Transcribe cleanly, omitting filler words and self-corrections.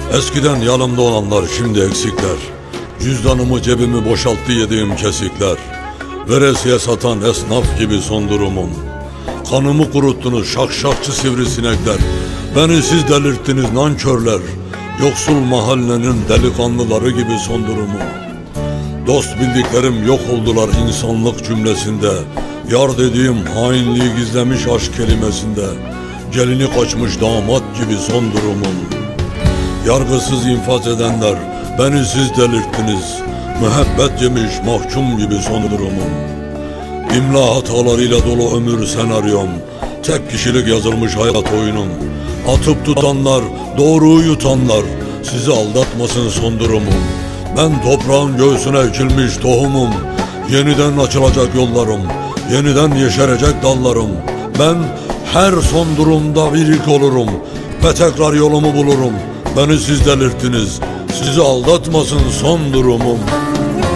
Eskiden yanımda olanlar şimdi eksikler. Cüzdanımı cebimi boşalttı yediğim kesikler. Veresiye satan esnaf gibi son durumum. Kanımı kuruttunuz şakşakçı sivrisinekler. Beni siz delirttiniz nankörler. Yoksul mahallenin delikanlıları gibi son durumum. Dost bildiklerim yok oldular insanlık cümlesinde. Yar dediğim hainliği gizlemiş aşk kelimesinde. Gelini kaçmış damat gibi son durumum. Yargısız infaz edenler, beni siz delirttiniz. Müebbet yemiş mahkum gibi son durumum. İmla hatalarıyla dolu ömür senaryom. Tek kişilik yazılmış hayat oyunum. Atıp tutanlar, doğruyu yutanlar, sizi aldatmasın son durumum. Ben toprağın göğsüne ekilmiş tohumum. Yeniden açılacak yollarım, yeniden yeşerecek dallarım. Ben her son durumda bir ilk olurum ve tekrar yolumu bulurum. Beni siz delirttiniz, sizi aldatmasın son durumum.